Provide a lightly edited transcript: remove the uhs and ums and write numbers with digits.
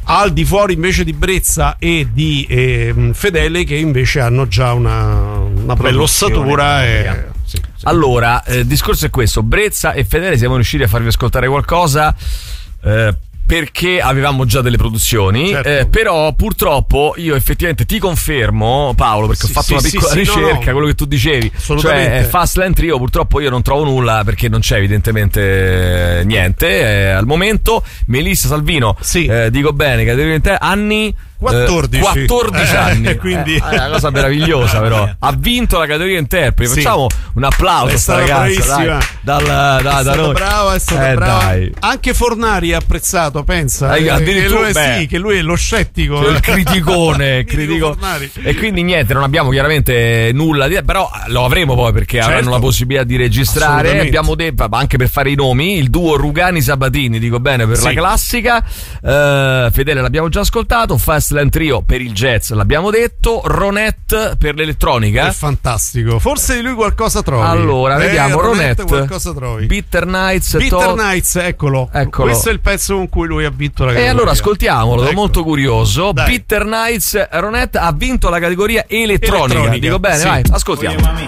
al di fuori invece di Brezza e di Fedele, che invece hanno già una bella ossatura. Sì. Allora, il discorso è questo: Brezza e Fedele siamo riusciti a farvi ascoltare qualcosa perché avevamo già delle produzioni, certo. Però purtroppo io effettivamente ti confermo, Paolo, perché ho fatto una piccola ricerca, quello che tu dicevi, cioè Fastland Trio purtroppo io non trovo nulla, perché non c'è evidentemente niente al momento. Melissa Salvino, dico bene, categoria anni 14 anni, quindi è una cosa meravigliosa, però ha vinto la categoria interpreti. Facciamo un applauso a sta ragazza, dai, da noi. Brava, è stata brava. Dai. Anche Fornari ha apprezzato, pensa, che lui è lo scettico, il criticone, e quindi niente, non abbiamo chiaramente nulla di, però lo avremo poi, perché avranno la possibilità di registrare. Abbiamo detto, anche per fare i nomi, il duo Rugani Sabatini, dico bene, per la classica, Fedele l'abbiamo già ascoltato, Fastland Trio per il jazz l'abbiamo detto, Ronette per l'elettronica. È fantastico, forse di lui qualcosa trovi. Allora vediamo, Ronette qualcosa trovi. Bitter Nights, eccolo. Questo è il pezzo con cui lui ha vinto la categoria. E allora ascoltiamolo, sono molto curioso. Bitter Nights, Ronette ha vinto la categoria elettronica. Dico bene, vai, ascoltiamo.